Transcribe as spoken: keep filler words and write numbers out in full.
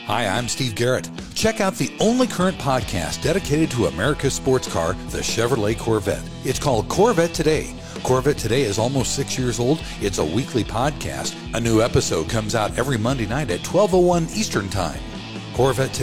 Hi, I'm Steve Garrett. Check out the only current podcast dedicated to America's sports car, the Chevrolet Corvette. It's called Corvette Today. Corvette Today is almost six years old. It's a weekly podcast. A new episode comes out every Monday night at twelve oh one Eastern Time. Corvette Today.